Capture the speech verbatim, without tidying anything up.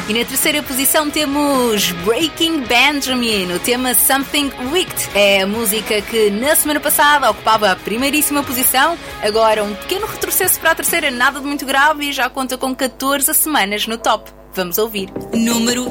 E na terceira posição temos Breaking Benjamin, o tema Something Wicked. É a música que na semana passada ocupava a primeiríssima posição, agora um pequeno retrocesso para a terceira, nada de muito grave, e já conta com catorze semanas no top. Vamos ouvir. Número